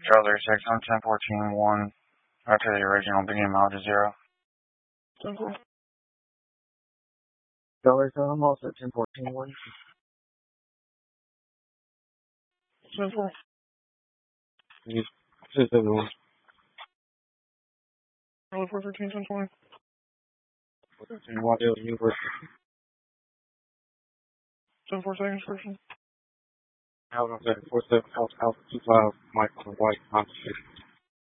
Charlie 6 on 1014-1 after the original beginning mileage is 0. 10-4. Charlie 7, I'm also 1014-1. 10-4. 10-7-1. Charlie 413, 10-20. 413, Waddell University. 10-4 seconds, person. Alpha 747, Alpha 25, Michael White, Honda City.